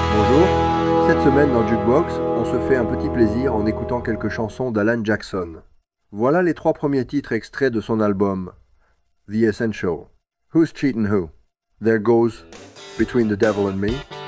Bonjour, cette semaine dans Jukebox, on se fait un petit plaisir en écoutant quelques chansons d'Alan Jackson. Voilà les 3 premiers titres extraits de son album The Essential. Who's Cheatin' Who? There Goes Between the Devil and Me.